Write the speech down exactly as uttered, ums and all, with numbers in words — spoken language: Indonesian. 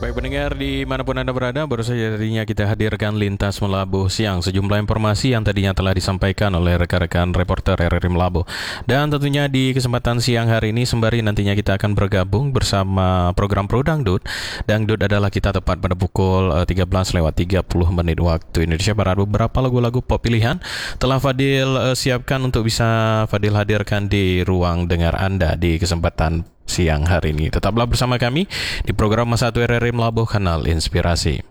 Baik pendengar dimanapun Anda berada, baru saja tadinya kita hadirkan Lintas Melabuh Siang, sejumlah informasi yang tadinya telah disampaikan oleh rekan-rekan reporter R R I Melabuh. Dan tentunya di kesempatan siang hari ini sembari nantinya kita akan bergabung bersama program Pro Dangdut. Dangdut adalah kita tepat pada pukul eh, tiga belas lewat tiga puluh menit waktu Indonesia Barat. Beberapa lagu-lagu pop pilihan telah Fadil eh, siapkan untuk bisa Fadil hadirkan di ruang dengar Anda di kesempatan siang hari ini. Tetaplah bersama kami di program Masa satu R R I Melabuh, Kanal Inspirasi.